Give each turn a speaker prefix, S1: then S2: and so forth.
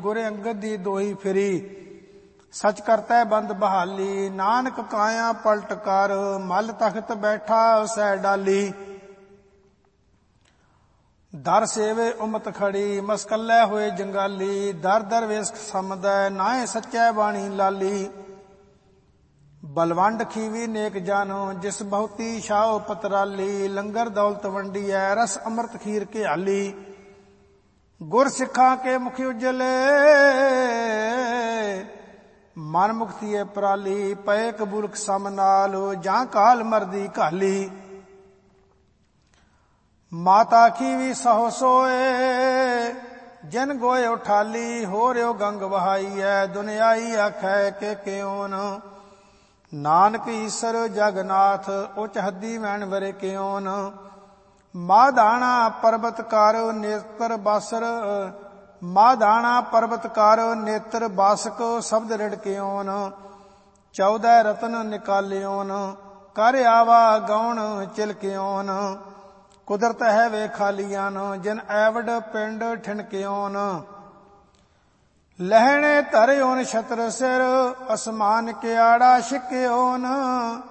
S1: ਗੁਰ ਅੰਗਦ ਦੀ ਦੋਹੀ ਫਿਰੀ। ਸਚ ਕਰਤੈ ਬੰਦ ਬਹਾਲੀ, ਨਾਨਕ ਕਾਇਆ ਪਲਟ ਕਰ, ਮਲ ਤਖਤ ਬੈਠਾ ਸਹਿ ਡਾਲੀ। ਦਰ ਸੇਵੇ ਉਮਤ ਖੜੀ, ਮਸਕੱਲੇ ਹੋਏ ਜੰਗਾਲੀ, ਦਰ ਦਰ ਵੇਸਕ ਸਮਦੈ, ਨਾਏ ਸੱਚੈ ਬਾਣੀ ਲਾਲੀ। ਬਲਵੰਡ ਖੀਵੀ ਨੇਕ ਜਾਨੋ, ਜਿਸ ਬਹੁਤੀ ਛਾਓ ਪਤਰਾਲੀ, ਲੰਗਰ ਦੌਲਤ ਵੰਡੀਐ, ਰਸ ਅੰਮ੍ਰਿਤ ਖੀਰ ਘਿਆਲੀ। ਗੁਰ ਸਿੱਖਾਂ ਕੇ ਮੁਖ ਉਜਲੇ, ਮਨ ਮੁਕਤੀਏ ਪਰਾਲੀ, ਪਏ ਕਬੂਲਕ ਸਮ ਨਾਲ, ਜਾਂ ਕਾਲ ਮਰਦੀ ਘਾਲੀ। ਮਾਤਾ ਖੀਵੀ ਸਹੁ ਸੋਏ, ਜਿਨ ਗੋਏ ਉਠਾਲੀ, ਹੋ ਰਿਓ ਗੰਗ ਵਹਾਈਐ, ਦੁਨਿਆਈ ਆਖੈ ਕਿ ਕਿਉਨ। ਨਾਨਕ ਈਸਰ ਜਗਨਾਥ, ਉਚ ਹੱਦੀ ਵੈਣ ਵਰੇ ਕਿਉਨ। ਮਾਧਾਣਾ ਪਰਬਤ ਕਰ ਨੇਤਰ ਬਾਸਰ, ਮਾਧਾਣਾ ਪਰਬਤ ਕਰ ਨੇਤਰ ਬਾਸਕ, ਸ਼ਬਦ ਰਿੜਕਿਓਨ। 14 ਰਤਨ ਨਿਕਾਲਿਓਨ, ਕਰ ਆਵਾ ਗੌਣ ਚਿਲਕਿਓਨ। ਕੁਦਰਤ ਹੈ ਵੇ ਖਾਲੀਆਨ, ਜਿਨ ਐਵਡ ਪਿੰਡ ਠਿਣਕਿਓਨ। ਲਹਿਣੇ ਧਰਿਓਨ ਛਤਰ ਸਿਰ, ਅਸਮਾਨ ਕਿਆੜਾ ਛਿਕਿਓਨ।